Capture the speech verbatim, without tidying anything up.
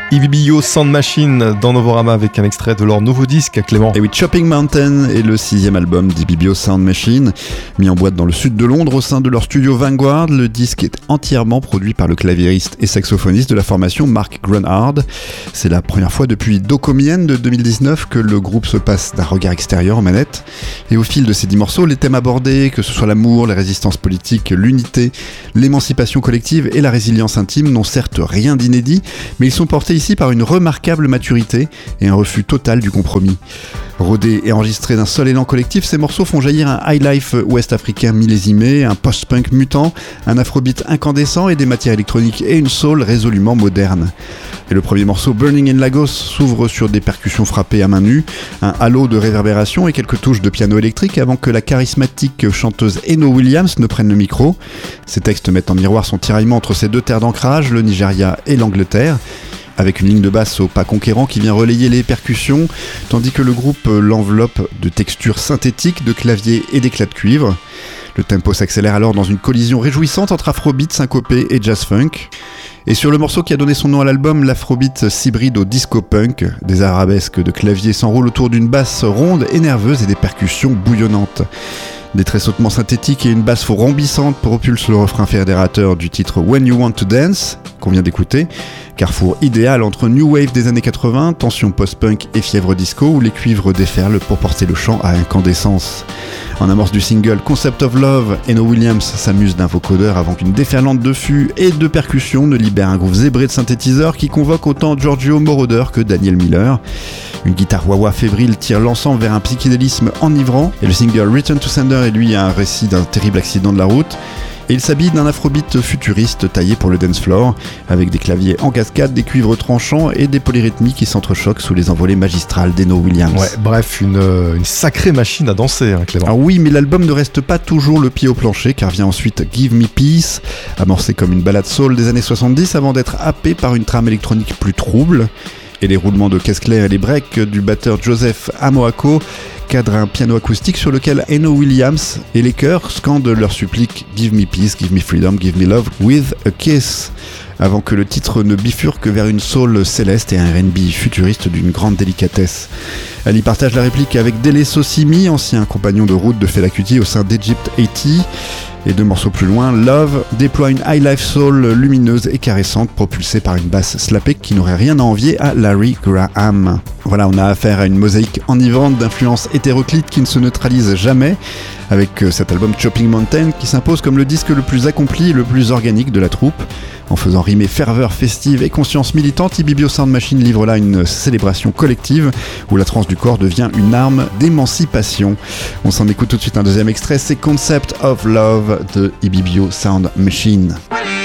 Ibibio Sound Machine dans Novorama avec un extrait de leur nouveau disque, Clément. Et oui, Chopping Mountain est le sixième album d'Ibibio Sound Machine, mis en boîte dans le sud de Londres au sein de leur studio Vanguard. Le disque est entièrement produit par le claviériste et saxophoniste de la formation Mark Grunhard. C'est la première fois depuis Docomien de deux mille dix-neuf que le groupe se passe d'un regard extérieur aux manettes. Et au fil de ces dix morceaux, les thèmes abordés, que ce soit l'amour, la résistance politique, l'unité, l'émancipation collective et la résilience intime, n'ont certes rien d'inédit, mais ils sont portés ici par une remarquable maturité et un refus total du compromis. Rodés et enregistrés d'un seul élan collectif, ces morceaux font jaillir un highlife ouest-africain millésimé, un post-punk mutant, un afrobeat incandescent et des matières électroniques et une soul résolument moderne. Et le premier morceau, Burning in Lagos, s'ouvre sur des percussions frappées à main nue, un halo de réverbération et quelques touches de piano électrique avant que la charismatique chanteuse Eno Williams ne prenne le micro. Ces textes mettent en miroir son tiraillement entre ces deux terres d'ancrage, le Nigeria et l'Angleterre, avec une ligne de basse au pas conquérant qui vient relayer les percussions, tandis que le groupe l'enveloppe de textures synthétiques, de claviers et d'éclats de cuivre. Le tempo s'accélère alors dans une collision réjouissante entre afrobeat syncopé et jazz funk. Et sur le morceau qui a donné son nom à l'album, l'afrobeat s'hybride au disco punk. Des arabesques de clavier s'enroulent autour d'une basse ronde et nerveuse et des percussions bouillonnantes. Des tressautements synthétiques et une basse rombissante propulsent le refrain fédérateur du titre When You Want to Dance, qu'on vient d'écouter. Carrefour idéal entre New Wave des années quatre-vingts, tension post-punk et fièvre disco, où les cuivres déferlent pour porter le chant à incandescence. En amorce du single Concept of Love, Eno Williams s'amuse d'un vocodeur avant qu'une déferlante de fûts et de percussions ne libère un groove zébré de synthétiseurs qui convoque autant Giorgio Moroder que Daniel Miller. Une guitare wah-wah fébrile tire l'ensemble vers un psychédélisme enivrant, et le single Return to Sender est lui un récit d'un terrible accident de la route. Et il s'habille d'un afrobeat futuriste taillé pour le dance floor, avec des claviers en cascade, des cuivres tranchants et des polyrythmies qui s'entrechoquent sous les envolées magistrales d'Eno Williams. Ouais, bref, une, une sacrée machine à danser, hein, Clément. Ah oui, mais l'album ne reste pas toujours le pied au plancher, car vient ensuite Give Me Peace, amorcé comme une ballade soul des années soixante-dix, avant d'être happé par une trame électronique plus trouble. Et les roulements de caisse claire et les breaks du batteur Joseph Amoako cadrent un piano acoustique sur lequel Eno Williams et les chœurs scandent leur supplique Give me peace, give me freedom, give me love with a kiss, avant que le titre ne bifurque vers une soul céleste et un R and B futuriste d'une grande délicatesse. Elle y partage la réplique avec Dele Sosimi, ancien compagnon de route de Fela Kuti au sein d'Egypt quatre-vingts. Et deux morceaux plus loin, Love déploie une high life soul lumineuse et caressante propulsée par une basse slappée qui n'aurait rien à envier à Larry Graham. Voilà, on a affaire à une mosaïque enivrante d'influences hétéroclites qui ne se neutralisent jamais, avec cet album Chopping Mountain qui s'impose comme le disque le plus accompli et le plus organique de la troupe. En faisant rimer ferveur festive et conscience militante, Ibibio Sound Machine livre là une célébration collective où la transe du corps devient une arme d'émancipation. On s'en écoute tout de suite un deuxième extrait, c'est Concept of Love de Ibibio Sound Machine.